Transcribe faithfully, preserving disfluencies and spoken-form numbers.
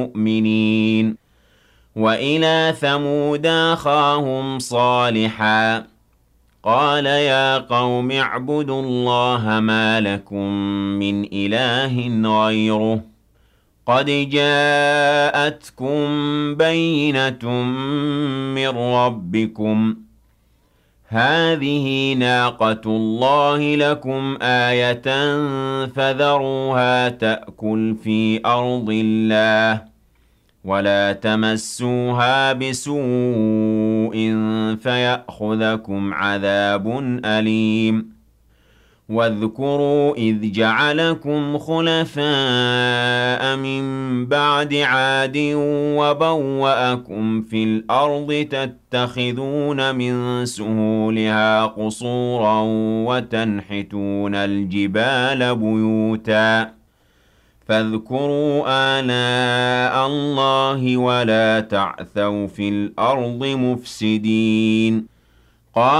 مُؤْمِنِينَ وَإِلَىٰ ثَمُودَ أَخَاهُمْ صَالِحًا قَالَ يَا قَوْمِ اعْبُدُوا اللَّهَ مَا لَكُم مِّنْ إِلَٰهٍ غَيْرُهُ قَدْ جَاءَتْكُم بَيِّنَةٌ مِّن رَّبِّكُمْ ۖ هَٰذِهِ نَاقَةُ اللَّهِ لَكُمْ آيَةً فَذَرُوهَا تَأْكُلْ فِي أَرْضِ اللَّهِ وَلَا تَمَسُّوهَا بِسُوءٍ فَيَأْخُذَكُمْ عَذَابٌ أَلِيمٌ وَاذْكُرُوا إِذْ جَعَلَكُمْ خُلَفَاءَ مِن بَعْدِ عَادٍ وَبَوَّأَكُمْ فِي الْأَرْضِ تَتَّخِذُونَ مِن سُهُولِهَا قُصُورًا وَتَنْحِتُونَ الْجِبَالَ بُيُوتًا فاذكروا آلاء اللَّهِ وَلَا تَعْثَوْا فِي الْأَرْضِ مُفْسِدِينَ